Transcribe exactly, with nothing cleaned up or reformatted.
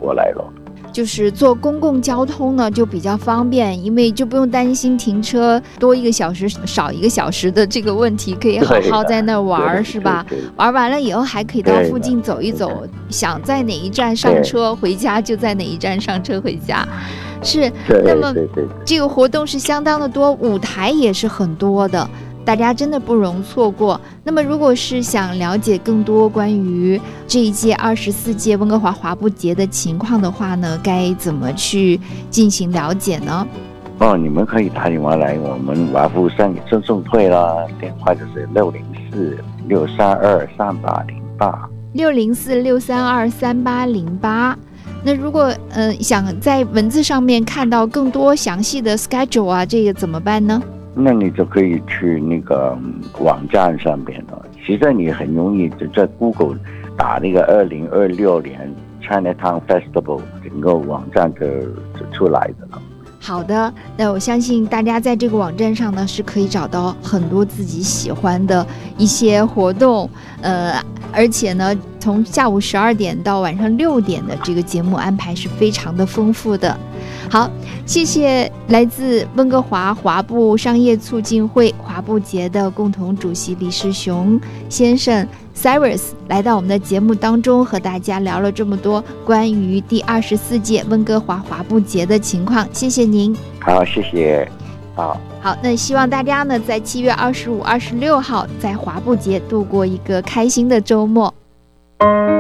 过来了。 就是坐公共交通呢就比较方便，因为就不用担心停车多一个小时少一个小时的这个问题，可以好好在那玩，是吧？玩完了以后还可以到附近走一走，想在哪一站上车回家就在哪一站上车回家。是，那么这个活动是相当的多，舞台也是很多的，大家真的不容错过。那么如果是想了解更多关于这一届二十四届温哥华华埠节的情况的话呢，该怎么去进行了解呢？ 哦，你们可以打电话来我们华埠商业赠送会啦，电话就是六零四六三二三八零八六零四六三二三八零八。那如果呃想在文字上面看到更多详细的 schedule 啊，这个怎么办呢？ 那你就可以去那个网站上边了。其实你很容易就在 Google 打那个二零二六年 Chinatown Festival， 整个网站就就出来的了。 好的，那我相信大家在这个网站上呢是可以找到很多自己喜欢的一些活动，呃，而且呢从下午十二点到晚上六点的这个节目安排是非常的丰富的。好，谢谢来自温哥华华埠商业促进会华埠节的共同主席李世雄先生 Cyrus 来到我们的节目当中，和大家聊了这么多关于第二十四届温哥华华埠节的情况，谢谢您。 好，谢谢。好， 好，那希望大家呢在七月二十五、二十六号在华埠节度过一个开心的周末。